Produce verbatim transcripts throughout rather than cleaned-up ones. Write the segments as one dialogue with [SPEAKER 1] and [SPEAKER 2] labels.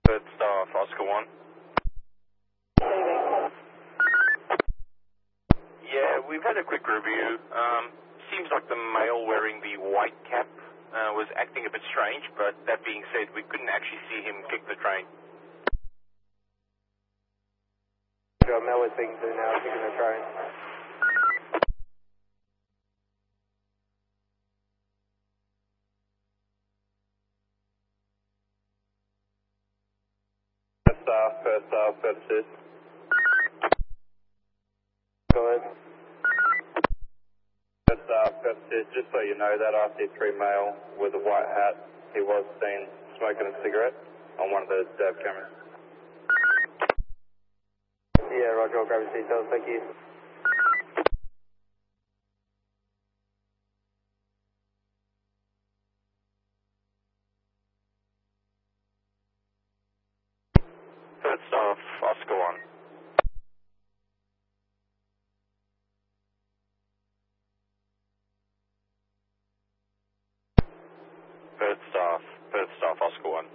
[SPEAKER 1] Third staff, Oscar one. Yeah, we've had a quick review. Um, seems like the male wearing the white cap uh, was acting a bit strange, but that being said, we couldn't actually see him kick the train.
[SPEAKER 2] Sure, Mel was speaking to now, kicking the train.
[SPEAKER 3] First staff, first staff, first assist.
[SPEAKER 2] Go ahead.
[SPEAKER 3] First staff, first assist. Just so you know, that R C three male with a white hat, he was seen smoking a cigarette on one of the D A V cameras.
[SPEAKER 2] Yeah, roger, I'll grab his details, thank you.
[SPEAKER 1] Third staff, Oscar one. Third staff, third staff, Oscar one.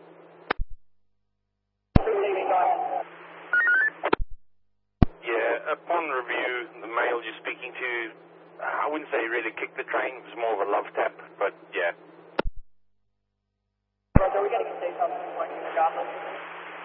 [SPEAKER 1] Yeah, upon review, the male you're speaking to, I wouldn't say he really kicked the train, it was more of a love tap, but yeah.
[SPEAKER 4] Roger, are we getting a detail from the regardless?